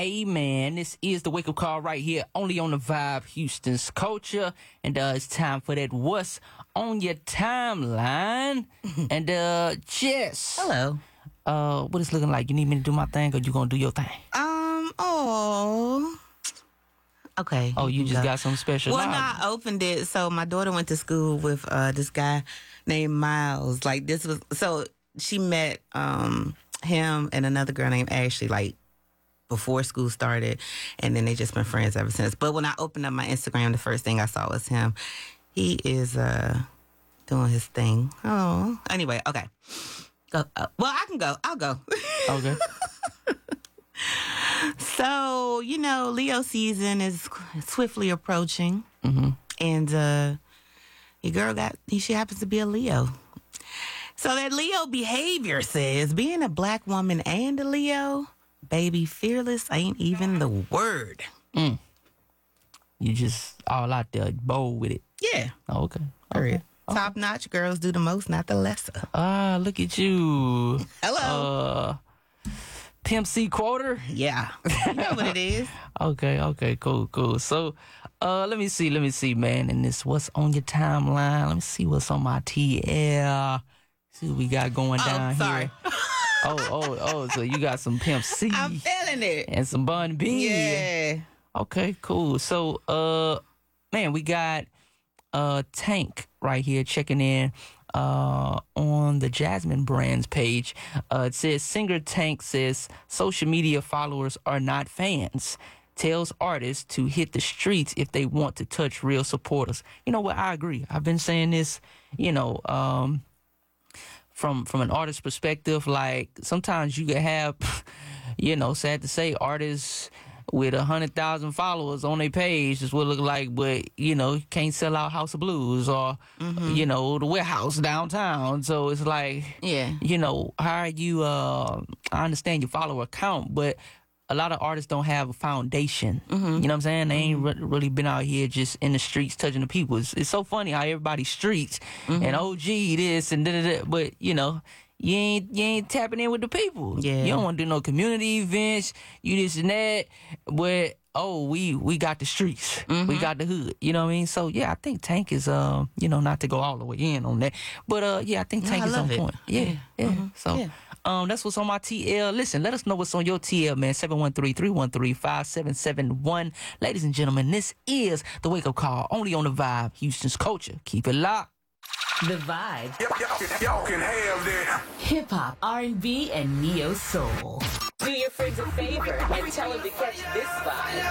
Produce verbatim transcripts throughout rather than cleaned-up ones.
Hey man, this is the wake up call right here, only on the Vibe, Houston's culture, and uh, it's time for that what's on your timeline. And uh, Jess, hello. Uh, what it's looking like? You need me to do my thing, or you gonna do your thing? Um. Oh. Okay. Oh, you, you just go. got something special. Well, no, I opened it. So my daughter went to school with uh, this guy named Miles. Like this was so she met um him and another girl named Ashley. Like. Before school started, and then they just been friends ever since. But when I opened up my Instagram, the first thing I saw was him. He is uh doing his thing. Oh, anyway, okay. Go. Uh, well, I can go. I'll go. Okay. So you know, Leo season is swiftly approaching, mm-hmm. and uh, your girl got she happens to be a Leo. So that Leo behavior says being a black woman and a Leo. Baby, fearless ain't even the word. Mm. You just all out there, bold with it. Yeah. Oh, okay. Okay. okay. Top notch girls do the most, not the lesser. Ah, look at you. Hello. Uh, Pimp C Quoter? Yeah. You know what it is. Okay, okay, cool, cool. So, uh, let me see, let me see, man. And this, what's on your timeline? Let me see what's on my T L. See what we got going oh, down sorry. here. Oh, oh, oh, so you got some Pimp C. I'm feeling it. And some Bun B. Yeah. Okay, cool. So, uh, man, we got uh Tank right here checking in uh on the Jasmine Brands page. Uh, it says, singer Tank says social media followers are not fans. Tells artists to hit the streets if they want to touch real supporters. You know what? I agree. I've been saying this, you know, um, From from an artist perspective, like sometimes you can have, you know, sad to say, artists with a hundred thousand followers on their page is what it look like, but you know, can't sell out House of Blues or mm-hmm. you know, the warehouse downtown. So it's like, yeah, you know, how are you? Uh, I understand your follower count, but a lot of artists don't have a foundation. Mm-hmm. You know what I'm saying? They ain't re- really been out here just in the streets touching the people. It's, it's so funny how everybody's streets mm-hmm. and O G this and da da da. But you know, you ain't you ain't tapping in with the people. Yeah. You don't want to do no community events. You this and that. But oh, we we got the streets. Mm-hmm. We got the hood. You know what I mean? So yeah, I think Tank is um you know, not to go all the way in on that, but uh yeah, I think Tank no, I is on it. point. Yeah, yeah. yeah. Mm-hmm. So. Yeah. Um, that's what's on my T L. Listen, let us know what's on your T L, man. seven one three, three one three, five seven seven one. Ladies and gentlemen, this is the Wake Up Call, only on the Vibe, Houston's culture. Keep it locked. The Vibe. Y'all, y'all can have that. Hip hop, R and B, and neo soul. Do your friends a favor and tell them to catch this vibe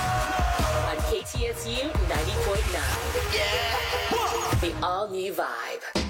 on K T S U ninety point nine. Yeah. The all new Vibe.